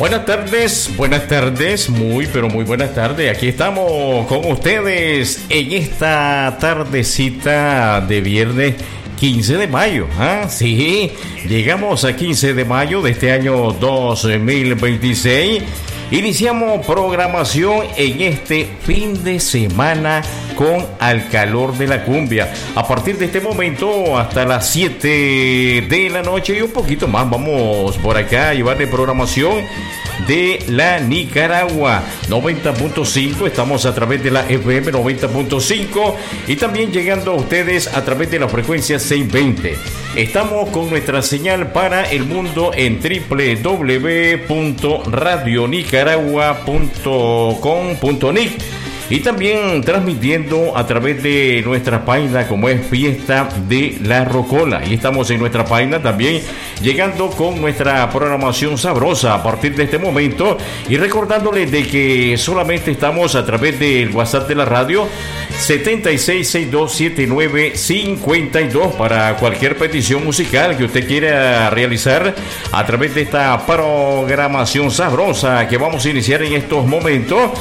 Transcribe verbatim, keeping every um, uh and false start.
Buenas tardes, buenas tardes, muy pero muy buenas tardes. Aquí estamos con ustedes en esta tardecita de viernes quince de mayo. ¿Ah? Sí, llegamos a quince de mayo de este año dos mil veintiséis. Iniciamos programación en este fin de semana con Al Calor de la Cumbia. A partir de este momento hasta las siete de la noche y un poquito más vamos por acá a llevarle programación de la Nicaragua. noventa punto cinco, estamos a través de la F M noventa punto cinco y también llegando a ustedes a través de la frecuencia seiscientos veinte. Estamos con nuestra señal para el mundo en doble u doble u doble u punto radio nicaragua punto com punto n i c y también transmitiendo a través de nuestra página como es Fiesta de la Rocola. Y estamos en nuestra página también llegando con nuestra programación sabrosa a partir de este momento y recordándoles de que solamente estamos a través del WhatsApp de la radio siete seis seis dos siete nueve cinco dos para cualquier petición musical que usted quiera realizar a través de esta programación sabrosa que vamos a iniciar en estos momentos.